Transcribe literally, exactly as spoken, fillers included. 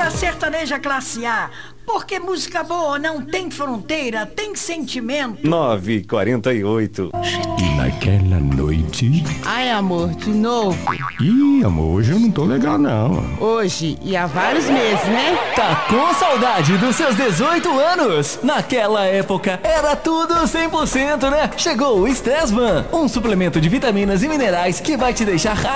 da Sertaneja Classe A. Porque música boa não tem fronteira, tem sentimento. nove e quarenta e oito. E naquela noite... Ai, amor, de novo? Ih, amor, hoje eu não tô legal, não. Hoje e há vários meses, né? Tá com saudade dos seus dezoito anos? Naquela época era tudo cem por cento, né? Chegou o Stressban, um suplemento de vitaminas e minerais que vai te deixar